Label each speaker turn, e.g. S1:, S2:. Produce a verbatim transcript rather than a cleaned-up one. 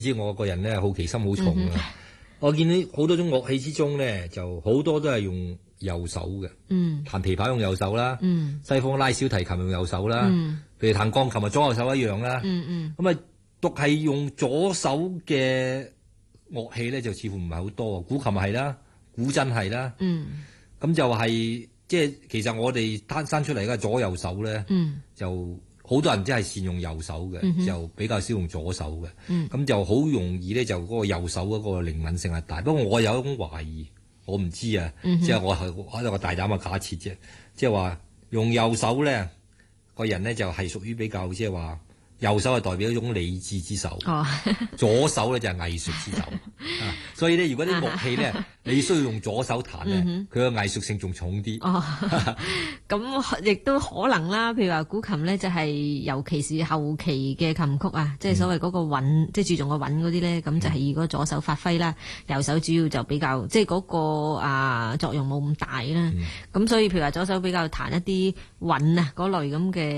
S1: 知我個人咧好奇心好重啊！
S2: 嗯、
S1: 我見到好多種樂器之中咧，就好多都係用右手嘅。嗯，彈琵琶用右手啦。嗯，西方拉小提琴用右手啦。嗯，譬如彈鋼琴啊，左右手一樣啦。嗯嗯，咁啊，獨係用左手嘅樂器咧，就似乎唔係好多。古琴係啦，古箏係啦。嗯，咁就係、是、即係其實我哋攤生出嚟嘅左右手咧，嗯，就。好多人真係善用右手嘅、嗯，就比較少用左手嘅。咁、嗯、就好容易咧，就嗰個右手嗰個靈敏性係大。不過我有一種懷疑，我唔知啊，即、嗯、係、就是、我係我有個大膽嘅假設啫。即係話用右手咧，個人咧就係屬於比較即係話右手係代表一種理智之手，哦、左手咧就係藝術之手。啊，所以咧，如果啲樂器咧，你需要用左手彈咧，佢個藝術性仲重啲。哦，
S2: 咁亦都可能啦。譬如話古琴咧，就係、是、尤其是後期嘅琴曲啊，即、就、係、是、所謂嗰個韻，嗯、即係注重個韻嗰啲咧，咁就係以嗰左手發揮啦。右手主要就比較即係嗰個啊作用冇咁大啦。咁、嗯、所以譬如話左手比較彈一啲韻啊嗰類咁嘅。